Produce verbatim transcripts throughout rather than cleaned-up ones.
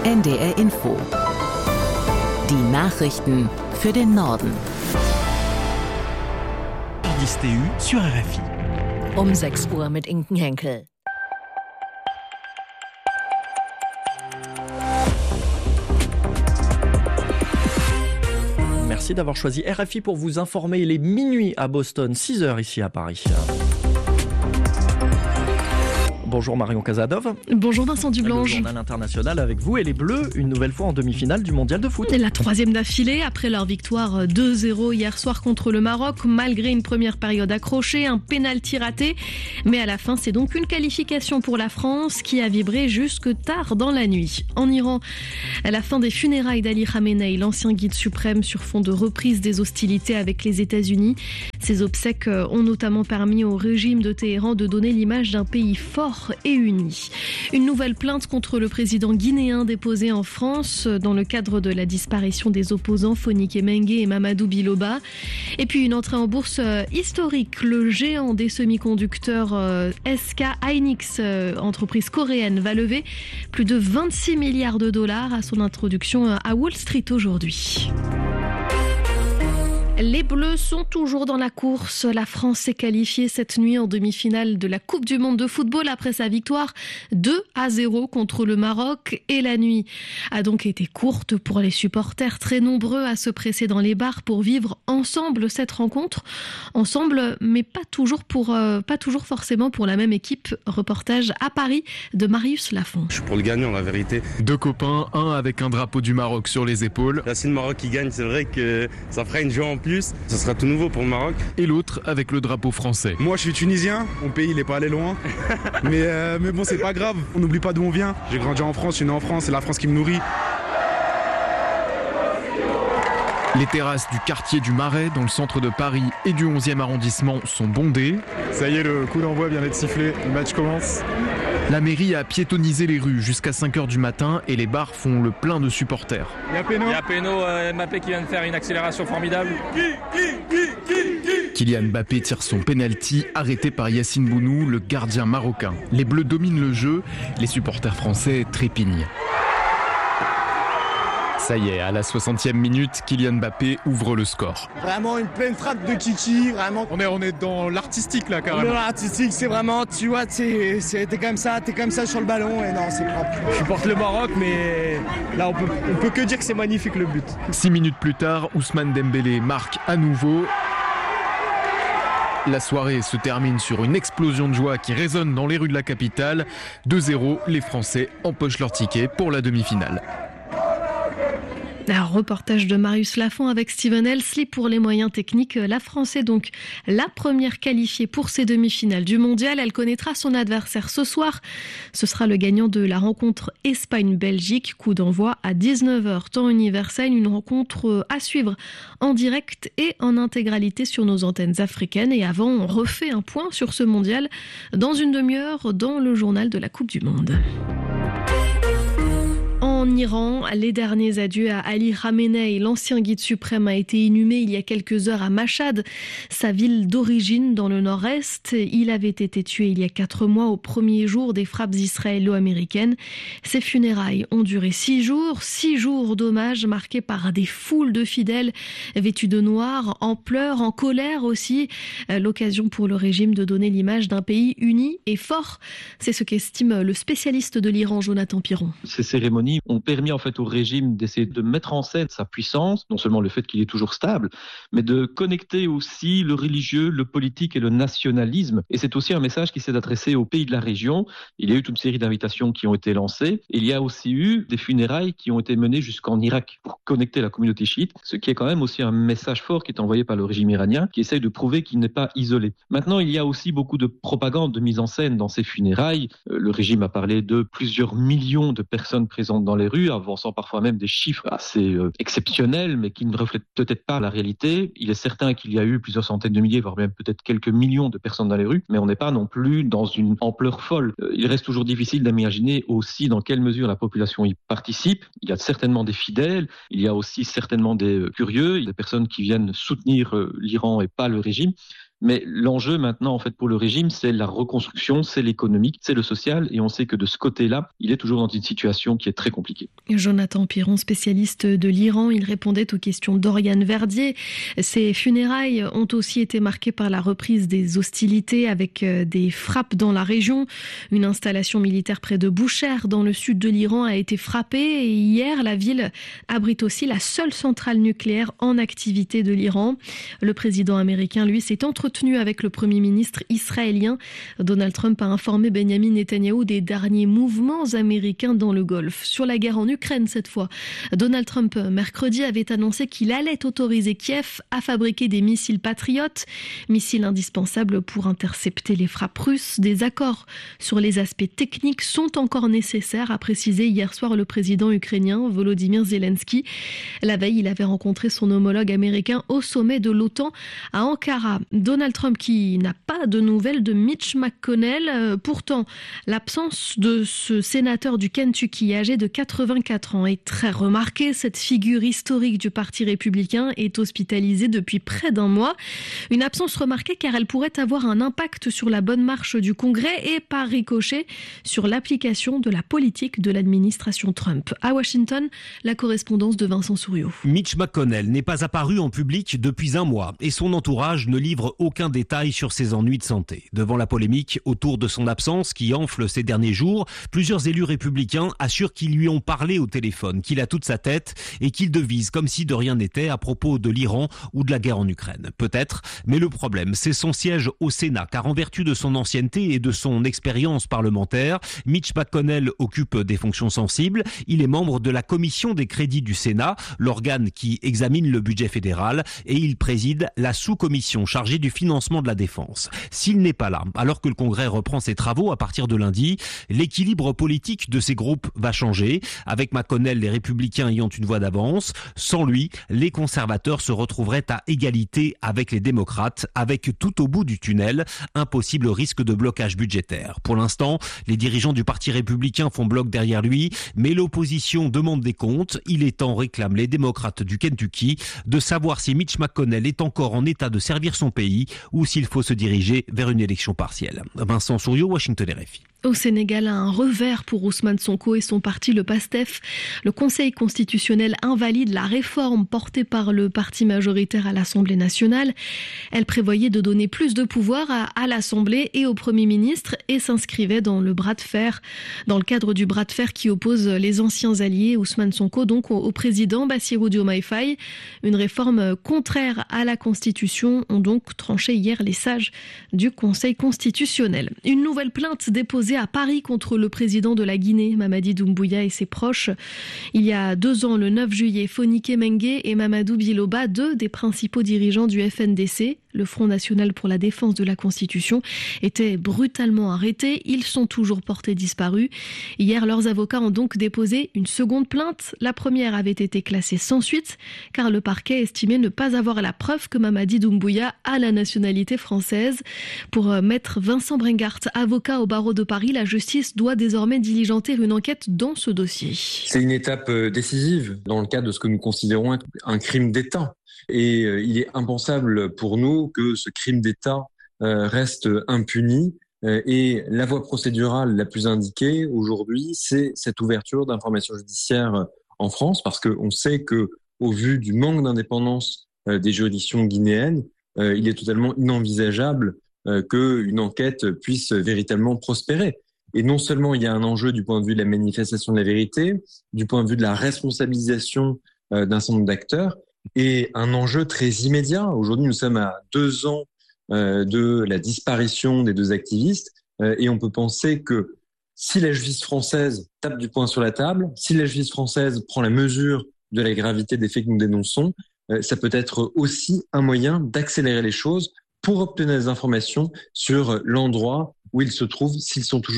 N D R Info. Die Nachrichten für den Norden. Indice T U sur R F I. Um sechs Uhr mit Inken Henkel. Merci d'avoir choisi R F I pour vous informer. Il est minuit à Boston, six heures ici à Paris. Bonjour Marion Casadov. Bonjour Vincent Dublange. Le journal international avec vous et les Bleus, une nouvelle fois en demi-finale du mondial de foot. La troisième d'affilée, après leur victoire deux zéro hier soir contre le Maroc, malgré une première période accrochée, un pénalty raté. Mais à la fin, c'est donc une qualification pour la France qui a vibré jusque tard dans la nuit. En Iran, à la fin des funérailles d'Ali Khamenei, l'ancien guide suprême sur fond de reprise des hostilités avec les États-Unis. Ces obsèques ont notamment permis au régime de Téhéran de donner l'image d'un pays fort et uni. Une nouvelle plainte contre le président guinéen déposée en France dans le cadre de la disparition des opposants Fonike Mengue et Mamadou Biloba. Et puis une entrée en bourse historique. Le géant des semi-conducteurs S K Hynix, entreprise coréenne, va lever plus de vingt-six milliards de dollars à son introduction à Wall Street aujourd'hui. Les Bleus sont toujours dans la course. La France s'est qualifiée cette nuit en demi-finale de la Coupe du Monde de football après sa victoire deux à zéro contre le Maroc. Et la nuit a donc été courte pour les supporters, très nombreux à se presser dans les bars pour vivre ensemble cette rencontre. Ensemble, mais pas toujours, pour, euh, pas toujours forcément pour la même équipe. Reportage à Paris de Marius Lafont. Je suis pour le gagnant, la vérité. Deux copains, un avec un drapeau du Maroc sur les épaules. Là, si le Maroc qui gagne, c'est vrai que ça fera une joie en plus. Ce sera tout nouveau pour le Maroc. Et l'autre avec le drapeau français. Moi je suis tunisien, mon pays il est pas allé loin. mais, euh, mais bon c'est pas grave, on n'oublie pas d'où on vient. J'ai grandi en France, je suis né en France, c'est la France qui me nourrit. Les terrasses du quartier du Marais, dans le centre de Paris et du onzième arrondissement, sont bondées. Ça y est, le coup d'envoi vient d'être sifflé, le match commence. La mairie a piétonnisé les rues jusqu'à cinq heures du matin et les bars font le plein de supporters. Il y a Péno, il y a Péno euh, Mbappé qui vient de faire une accélération formidable. Kylian Mbappé tire son penalty, arrêté par Yassine Bounou, le gardien marocain. Les Bleus dominent le jeu, les supporters français trépignent. Ça y est, à la soixantième minute, Kylian Mbappé ouvre le score. Vraiment une pleine frappe de Kiki, vraiment. On est, on est dans l'artistique là carrément. Dans l'artistique, c'est vraiment, tu vois, c'est, c'est, t'es comme ça, t'es comme ça sur le ballon et non, c'est propre. Je supporte le Maroc, mais là on peut, on peut que dire que c'est magnifique le but. Six minutes plus tard, Ousmane Dembélé marque à nouveau. La soirée se termine sur une explosion de joie qui résonne dans les rues de la capitale. deux zéro, les Français empochent leur ticket pour la demi-finale. Un reportage de Marius Lafont avec Steven Elsley pour les moyens techniques. La France est donc la première qualifiée pour ces demi-finales du mondial. Elle connaîtra son adversaire ce soir. Ce sera le gagnant de la rencontre Espagne-Belgique. Coup d'envoi à dix-neuf heures, temps universel. Une rencontre à suivre en direct et en intégralité sur nos antennes africaines. Et avant, on refait un point sur ce mondial dans une demi-heure dans le journal de la Coupe du Monde. En Iran, les derniers adieux à Ali Khamenei, l'ancien guide suprême, a été inhumé il y a quelques heures à Mashhad, sa ville d'origine dans le nord-est. Il avait été tué il y a quatre mois au premier jour des frappes israélo-américaines. Ses funérailles ont duré six jours, six jours d'hommage marqués par des foules de fidèles vêtus de noir, en pleurs, en colère aussi. L'occasion pour le régime de donner l'image d'un pays uni et fort. C'est ce qu'estime le spécialiste de l'Iran, Jonathan Piron. Ces cérémonies ont permis en fait au régime d'essayer de mettre en scène sa puissance, non seulement le fait qu'il est toujours stable, mais de connecter aussi le religieux, le politique et le nationalisme. Et c'est aussi un message qui s'est adressé aux pays de la région. Il y a eu toute une série d'invitations qui ont été lancées. Il y a aussi eu des funérailles qui ont été menées jusqu'en Irak pour connecter la communauté chiite, ce qui est quand même aussi un message fort qui est envoyé par le régime iranien, qui essaye de prouver qu'il n'est pas isolé. Maintenant, il y a aussi beaucoup de propagande, de mise en scène dans ces funérailles. Le régime a parlé de plusieurs millions de personnes présentes dans les rues, avançant parfois même des chiffres assez euh, exceptionnels, mais qui ne reflètent peut-être pas la réalité. Il est certain qu'il y a eu plusieurs centaines de milliers, voire même peut-être quelques millions de personnes dans les rues, mais on n'est pas non plus dans une ampleur folle. Euh, il reste toujours difficile d'imaginer aussi dans quelle mesure la population y participe. Il y a certainement des fidèles, il y a aussi certainement des euh, curieux, des personnes qui viennent soutenir euh, l'Iran et pas le régime. Mais l'enjeu maintenant, en fait, pour le régime, c'est la reconstruction, c'est l'économique, c'est le social. Et on sait que de ce côté-là, il est toujours dans une situation qui est très compliquée. Jonathan Piron, spécialiste de l'Iran, il répondait aux questions d'Oriane Verdier. Ces funérailles ont aussi été marquées par la reprise des hostilités avec des frappes dans la région. Une installation militaire près de Boucher, dans le sud de l'Iran, a été frappée. Et hier, la ville abrite aussi la seule centrale nucléaire en activité de l'Iran. Le président américain, lui, s'est entretenu avec le premier ministre israélien. Donald Trump a informé Benjamin Netanyahou des derniers mouvements américains dans le Golfe. Sur la guerre en Ukraine, cette fois, Donald Trump, mercredi, avait annoncé qu'il allait autoriser Kiev à fabriquer des missiles patriotes, missiles indispensables pour intercepter les frappes russes. Des accords sur les aspects techniques sont encore nécessaires, a précisé hier soir le président ukrainien Volodymyr Zelensky. La veille, il avait rencontré son homologue américain au sommet de l'OTAN à Ankara. Donald Trump qui n'a pas de nouvelles de Mitch McConnell. Pourtant, l'absence de ce sénateur du Kentucky âgé de quatre-vingt-quatre ans est très remarquée. Cette figure historique du Parti républicain est hospitalisée depuis près d'un mois. Une absence remarquée car elle pourrait avoir un impact sur la bonne marche du Congrès et par ricochet sur l'application de la politique de l'administration Trump. À Washington, la correspondance de Vincent Souriau. Mitch McConnell n'est pas apparu en public depuis un mois et son entourage ne livre aucun détail sur ses ennuis de santé. Devant la polémique autour de son absence qui enfle ces derniers jours, plusieurs élus républicains assurent qu'ils lui ont parlé au téléphone, qu'il a toute sa tête et qu'il devise comme si de rien n'était à propos de l'Iran ou de la guerre en Ukraine. Peut-être, mais le problème, c'est son siège au Sénat, car en vertu de son ancienneté et de son expérience parlementaire, Mitch McConnell occupe des fonctions sensibles. Il est membre de la commission des crédits du Sénat, l'organe qui examine le budget fédéral, et il préside la sous-commission chargée du financement de la défense. S'il n'est pas là, alors que le Congrès reprend ses travaux à partir de lundi, l'équilibre politique de ces groupes va changer. Avec McConnell, les républicains ayant une voix d'avance. Sans lui, les conservateurs se retrouveraient à égalité avec les démocrates, avec tout au bout du tunnel, un possible risque de blocage budgétaire. Pour l'instant, les dirigeants du Parti républicain font bloc derrière lui, mais l'opposition demande des comptes. Il est temps, réclament les démocrates du Kentucky, de savoir si Mitch McConnell est encore en état de servir son pays ou s'il faut se diriger vers une élection partielle. Vincent Souriau, Washington R F I. Au Sénégal, un revers pour Ousmane Sonko et son parti, le PASTEF. Le Conseil constitutionnel invalide la réforme portée par le parti majoritaire à l'Assemblée nationale. Elle prévoyait de donner plus de pouvoir à, à l'Assemblée et au Premier ministre et s'inscrivait dans le bras de fer, dans le cadre du bras de fer qui oppose les anciens alliés, Ousmane Sonko, donc au, au président Bassirou Diomaye Faye. Une réforme contraire à la Constitution ont donc tranché hier les sages du Conseil constitutionnel. Une nouvelle plainte déposée à Paris contre le président de la Guinée, Mamadi Doumbouya, et ses proches. Il y a deux ans, le neuf juillet, Fonike Mengue et Mamadou Biloba, deux des principaux dirigeants du F N D C, le Front National pour la Défense de la Constitution, étaient brutalement arrêtés. Ils sont toujours portés disparus. Hier, leurs avocats ont donc déposé une seconde plainte. La première avait été classée sans suite, car le parquet estimait ne pas avoir la preuve que Mamadi Doumbouya a la nationalité française. Pour maître Vincent Brengart, avocat au barreau de Paris, la justice doit désormais diligenter une enquête dans ce dossier. C'est une étape décisive dans le cadre de ce que nous considérons un crime d'État. Et il est impensable pour nous que ce crime d'État reste impuni. Et la voie procédurale la plus indiquée aujourd'hui, c'est cette ouverture d'informations judiciaires en France, parce qu'on sait que, au vu du manque d'indépendance des juridictions guinéennes, il est totalement inenvisageable qu'une enquête puisse véritablement prospérer. Et non seulement il y a un enjeu du point de vue de la manifestation de la vérité, du point de vue de la responsabilisation d'un certain nombre d'acteurs, et un enjeu très immédiat. Aujourd'hui, nous sommes à deux ans de la disparition des deux activistes, et on peut penser que si la justice française tape du poing sur la table, si la justice française prend la mesure de la gravité des faits que nous dénonçons, ça peut être aussi un moyen d'accélérer les choses pour obtenir des informations sur l'endroit où ils se trouvent s'ils sont toujours en vie.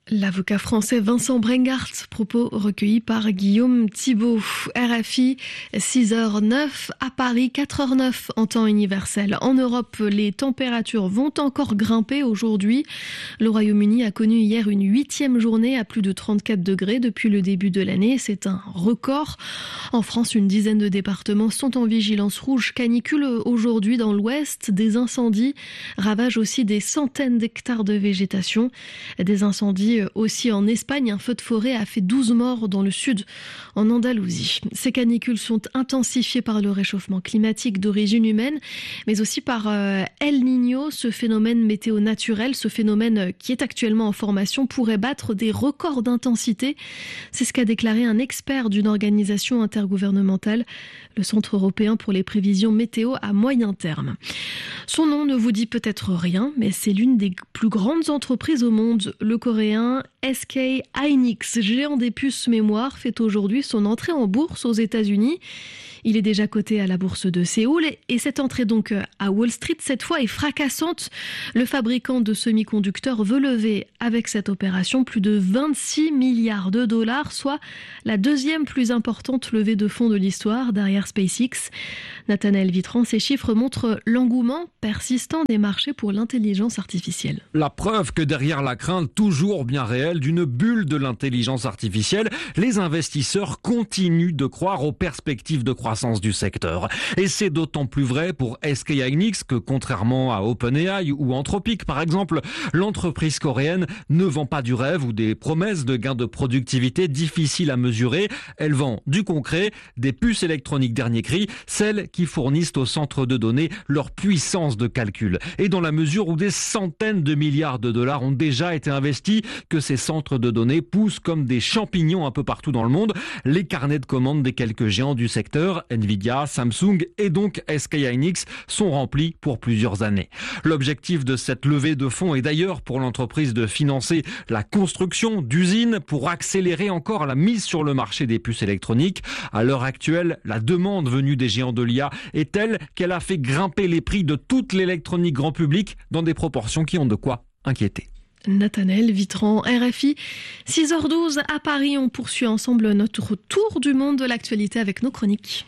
L'avocat français Vincent Brengart, propos recueillis par Guillaume Thibault. R F I, six heures neuf à Paris, quatre heures neuf en temps universel. En Europe, les températures vont encore grimper aujourd'hui. Le Royaume-Uni a connu hier une huitième journée à plus de trente-quatre degrés depuis le début de l'année. C'est un record. En France, une dizaine de départements sont en vigilance rouge canicule aujourd'hui dans l'ouest. Des incendies ravagent aussi des centaines d'hectares de végétation. Des incendies aussi en Espagne, un feu de forêt a fait douze morts dans le sud, en Andalousie. Ces canicules sont intensifiées par le réchauffement climatique d'origine humaine, mais aussi par euh, El Niño, ce phénomène météo naturel, ce phénomène qui est actuellement en formation, pourrait battre des records d'intensité. C'est ce qu'a déclaré un expert d'une organisation intergouvernementale, le Centre européen pour les prévisions météo à moyen terme. Son nom ne vous dit peut-être rien, mais c'est l'une des plus grandes entreprises au monde. Le coréen S K Hynix, géant des puces mémoire, fait aujourd'hui son entrée en bourse aux États-Unis. Il est déjà coté à la bourse de Séoul et cette entrée donc à Wall Street cette fois est fracassante. Le fabricant de semi-conducteurs veut lever avec cette opération plus de vingt-six milliards de dollars, soit la deuxième plus importante levée de fonds de l'histoire derrière SpaceX. Nathanaël Vitran, ces chiffres montrent l'engouement persistant des marchés pour l'intelligence artificielle. La preuve que derrière la crainte toujours bien réelle d'une bulle de l'intelligence artificielle, les investisseurs continuent de croire aux perspectives de croissance du secteur. Et c'est d'autant plus vrai pour S K Hynix que, contrairement à OpenAI ou Anthropic par exemple, l'entreprise coréenne ne vend pas du rêve ou des promesses de gains de productivité difficiles à mesurer. Elle vend du concret, des puces électroniques dernier cri, celles qui fournissent aux centres de données leur puissance de calcul. Et dans la mesure où des centaines de milliards de dollars ont déjà été investis, que ces centres de données poussent comme des champignons un peu partout dans le monde, les carnets de commandes des quelques géants du secteur, Nvidia, Samsung et donc S K Hynix sont remplis pour plusieurs années. L'objectif de cette levée de fonds est d'ailleurs pour l'entreprise de financer la construction d'usines pour accélérer encore la mise sur le marché des puces électroniques. À l'heure actuelle, la demande venue des géants de l'I A est telle qu'elle a fait grimper les prix de toute l'électronique grand public dans des proportions qui ont de quoi inquiéter. Nathanaël Vitran, R F I, six heures douze à Paris. On poursuit ensemble notre tour du monde de l'actualité avec nos chroniques.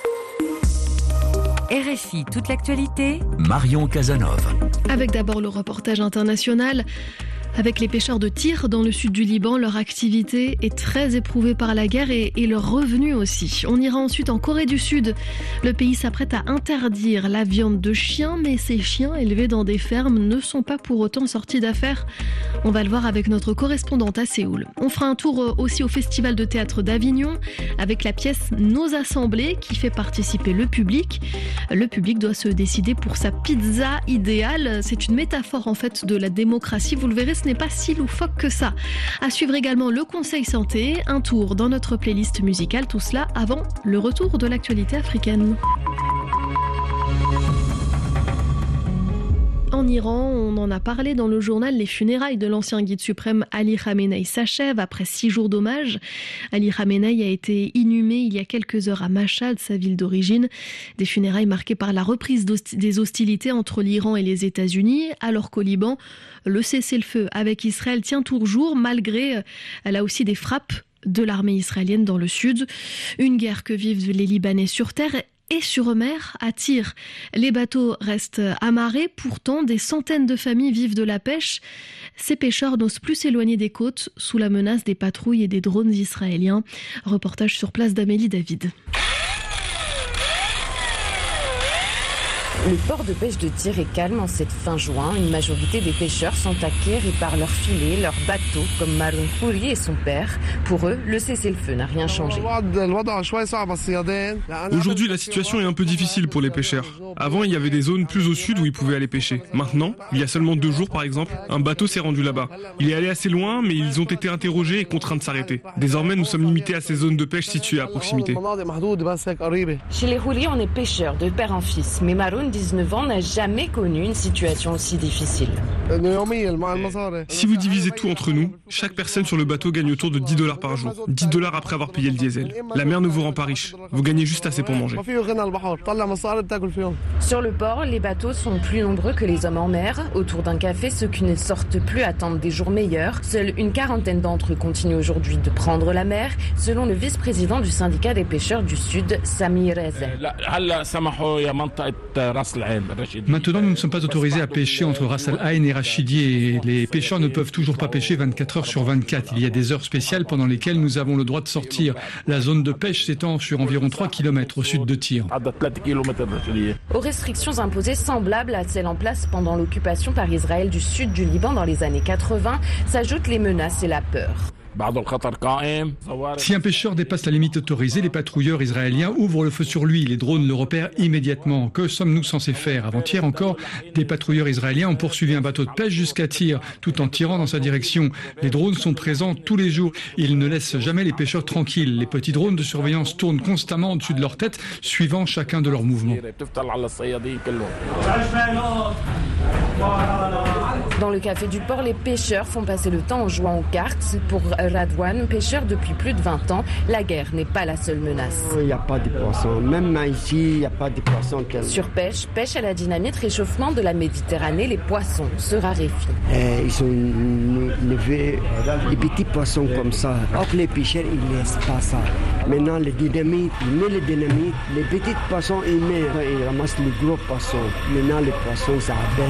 R F I, toute l'actualité. Marion Casanov. Avec d'abord le reportage international. Avec les pêcheurs de tir dans le sud du Liban, leur activité est très éprouvée par la guerre et, et leurs revenus aussi. On ira ensuite en Corée du Sud. Le pays s'apprête à interdire la viande de chiens, mais ces chiens élevés dans des fermes ne sont pas pour autant sortis d'affaires. On va le voir avec notre correspondante à Séoul. On fera un tour aussi au Festival de théâtre d'Avignon avec la pièce Nos Assemblées qui fait participer le public. Le public doit se décider pour sa pizza idéale. C'est une métaphore en fait de la démocratie. Vous le verrez, ce n'est pas si loufoque que ça. À suivre également le Conseil Santé, un tour dans notre playlist musicale, tout cela avant le retour de l'actualité africaine. En Iran, on en a parlé dans le journal, les funérailles de l'ancien guide suprême Ali Khamenei s'achèvent après six jours d'hommage. Ali Khamenei a été inhumé il y a quelques heures à Mashhad, sa ville d'origine. Des funérailles marquées par la reprise des hostilités entre l'Iran et les États-Unis, alors qu'au Liban, le cessez-le-feu avec Israël tient toujours malgré, là aussi, des frappes de l'armée israélienne dans le sud. Une guerre que vivent les Libanais sur terre et sur mer, à tir. Les bateaux restent amarrés, pourtant des centaines de familles vivent de la pêche. Ces pêcheurs n'osent plus s'éloigner des côtes sous la menace des patrouilles et des drones israéliens. Reportage sur place d'Amélie David. Le port de pêche de Tir est calme en cette fin juin. Une majorité des pêcheurs sont acquéris par leurs filets, leurs bateaux, comme Maroun Khouri et son père. Pour eux, le cessez-le-feu n'a rien changé. Aujourd'hui, la situation est un peu difficile pour les pêcheurs. Avant, il y avait des zones plus au sud où ils pouvaient aller pêcher. Maintenant, il y a seulement deux jours par exemple, un bateau s'est rendu là-bas. Il est allé assez loin, mais ils ont été interrogés et contraints de s'arrêter. Désormais, nous sommes limités à ces zones de pêche situées à proximité. Chez les Khouri, on est pêcheurs de père en fils. Mais Maroun dit dix-neuf ans, n'a jamais connu une situation aussi difficile. Si vous divisez tout entre nous, chaque personne sur le bateau gagne autour de dix dollars par jour. dix dollars après avoir payé le diesel. La mer ne vous rend pas riche. Vous gagnez juste assez pour manger. Sur le port, les bateaux sont plus nombreux que les hommes en mer. Autour d'un café, ceux qui ne sortent plus attendent des jours meilleurs. Seule une quarantaine d'entre eux continuent aujourd'hui de prendre la mer, selon le vice-président du syndicat des pêcheurs du Sud, Sami Reza. Maintenant, nous ne sommes pas autorisés à pêcher entre Ras Al Ain et Rachidi et les pêcheurs ne peuvent toujours pas pêcher vingt-quatre heures sur vingt-quatre. Il y a des heures spéciales pendant lesquelles nous avons le droit de sortir. La zone de pêche s'étend sur environ trois kilomètres au sud de Tyr. Aux restrictions imposées semblables à celles en place pendant l'occupation par Israël du sud du Liban dans les années quatre-vingts, s'ajoutent les menaces et la peur. Si un pêcheur dépasse la limite autorisée, les patrouilleurs israéliens ouvrent le feu sur lui. Les drones le repèrent immédiatement. Que sommes-nous censés faire? Avant-hier encore, des patrouilleurs israéliens ont poursuivi un bateau de pêche jusqu'à Tyr, tout en tirant dans sa direction. Les drones sont présents tous les jours. Ils ne laissent jamais les pêcheurs tranquilles. Les petits drones de surveillance tournent constamment au-dessus de leur tête, suivant chacun de leurs mouvements. Dans le café du port, les pêcheurs font passer le temps en jouant aux cartes. Pour Radwan, pêcheur depuis plus de vingt ans, la guerre n'est pas la seule menace. Il n'y a pas de poissons. Même ici, il n'y a pas de poissons. Surpêche, pêche à la dynamite, réchauffement de la Méditerranée, les poissons se raréfient. Et ils ont levé des petits poissons comme ça. Or, les pêcheurs, ils ne laissent pas ça. Maintenant, les dynamites, ils mettent les dynamites, les petits poissons, ils mettent, ils ramassent les gros poissons. Maintenant, les poissons, ça abaisse.